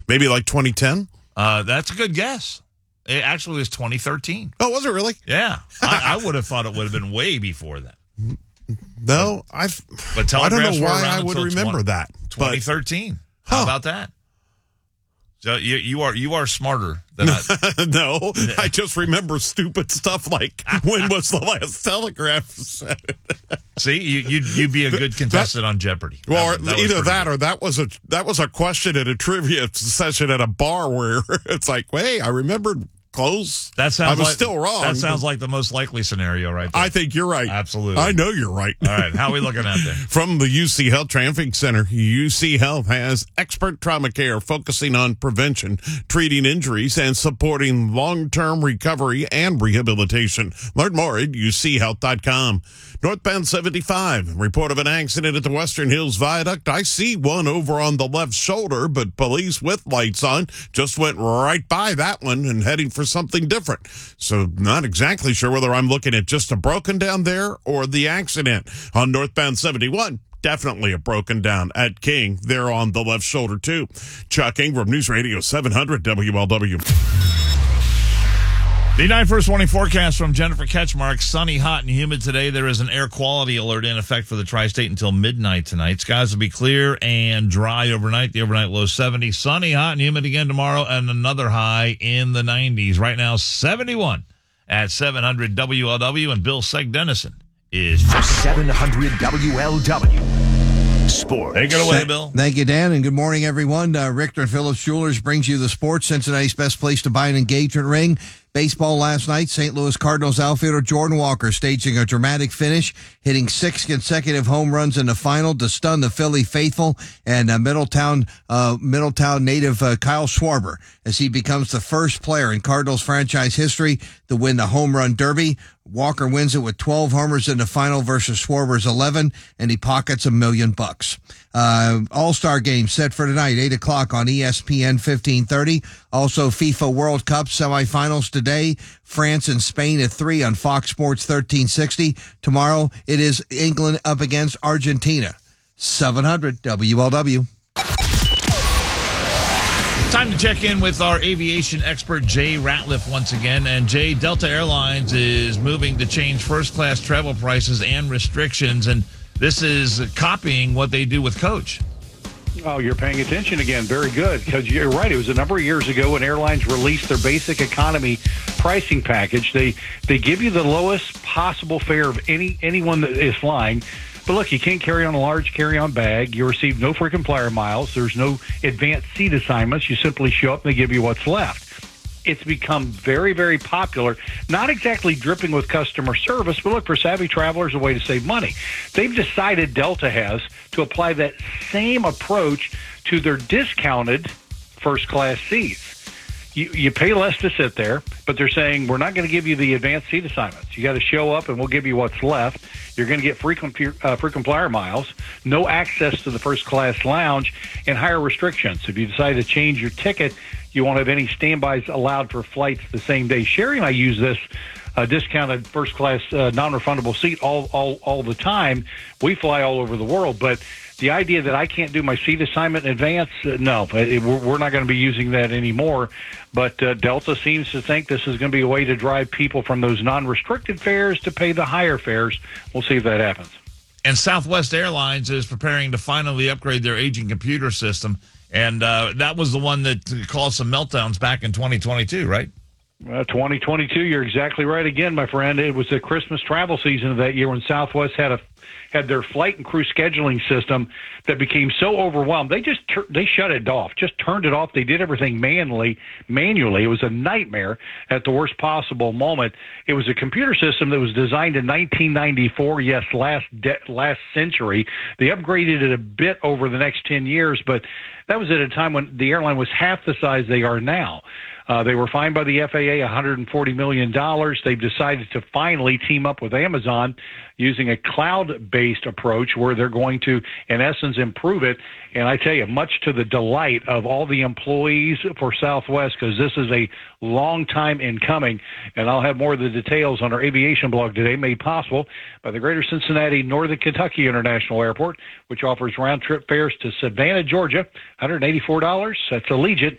Maybe like 2010? That's a good guess. It actually was 2013. Oh, was it really? Yeah. I would have thought it would have been way before that. No, But I don't telegraphs know were why around I would until remember that. 2013. How about that? So you are smarter than I. No, I just remember stupid stuff like when was the last telegraph set? See, you'd be a good contestant on Jeopardy. Well, either that good. or that was a question at a trivia session at a bar where it's like, hey, I remembered close. I was still wrong. That sounds like the most likely scenario, right there. I think you're right. Absolutely. I know you're right. All right, how are we looking at there? From the UC Health Traffic Center, UC Health has expert trauma care focusing on prevention, treating injuries, and supporting long-term recovery and rehabilitation. Learn more at uchealth.com. Northbound 75, report of an accident at the Western Hills Viaduct. I see one over on the left shoulder, but police with lights on just went right by that one and heading for something different. So not exactly sure whether I'm looking at just a broken down there or the accident. On northbound 71, definitely a broken down at King. They're on the left shoulder, too. Chuck Ingram, News Radio 700 WLW. The 9 First Warning forecast from Jennifer Ketchmark. Sunny, hot, and humid today. There is an air quality alert in effect for the tri-state until midnight tonight. Skies will be clear and dry overnight. The overnight low 70. Sunny, hot, and humid again tomorrow, and another high in the 90s. Right now, 71 at 700 WLW, and Bill Seg-Dennison is 700 WLW. Sports. Take it away, Bill. Thank you, Dan, and good morning, everyone. Richter and Phillips Jewelers brings you the sports. Cincinnati's best place to buy an engagement ring. Baseball last night, St. Louis Cardinals outfielder Jordan Walker staging a dramatic finish, hitting 6 consecutive home runs in the final to stun the Philly faithful and Middletown native Kyle Schwarber as he becomes the first player in Cardinals franchise history to win the home run derby. Walker wins it with 12 homers in the final versus Schwarber's 11, and he pockets $1 million. All-Star game set for tonight, 8 o'clock on ESPN 1530. Also, FIFA World Cup semifinals today. France and Spain at 3 on Fox Sports 1360. Tomorrow, it is England up against Argentina. 700 WLW. Time to check in with our aviation expert, Jay Ratliff, once again. And Jay, Delta Airlines is moving to change first-class travel prices and restrictions, and this is copying what they do with Coach. Oh, you're paying attention again. Very good, because you're right. It was a number of years ago when airlines released their basic economy pricing package. They give you the lowest possible fare of anyone that is flying. But look, you can't carry on a large carry-on bag. You receive no frequent flyer miles. There's no advanced seat assignments. You simply show up and they give you what's left. It's become very, very popular, not exactly dripping with customer service, but look, for savvy travelers, a way to save money. They've decided, Delta has, to apply that same approach to their discounted first-class seats. You pay less to sit there, but they're saying, we're not going to give you the advanced seat assignments. You got to show up, and we'll give you what's left. You're going to get frequent flyer miles, no access to the first-class lounge, and higher restrictions. If you decide to change your ticket, you won't have any standbys allowed for flights the same day. Sherry and I use this discounted first-class non-refundable seat all the time. We fly all over the world, but the idea that I can't do my seat assignment in advance, no, we're not going to be using that anymore. But Delta seems to think this is going to be a way to drive people from those non-restricted fares to pay the higher fares. We'll see if that happens. And Southwest Airlines is preparing to finally upgrade their aging computer system. And that was the one that caused some meltdowns back in 2022, right? 2022, you're exactly right again, my friend. It was the Christmas travel season of that year when Southwest had their flight and crew scheduling system that became so overwhelmed. They shut it off, just turned it off. They did everything manually. It was a nightmare at the worst possible moment. It was a computer system that was designed in 1994, yes, last century. They upgraded it a bit over the next 10 years, but that was at a time when the airline was half the size they are now. They were fined by the FAA $140 million. They've decided to finally team up with Amazon using a cloud-based approach where they're going to, in essence, improve it. And I tell you, much to the delight of all the employees for Southwest, because this is a long time in coming. And I'll have more of the details on our aviation blog today, made possible by the Greater Cincinnati Northern Kentucky International Airport, which offers round-trip fares to Savannah, Georgia, $184. That's Allegiant.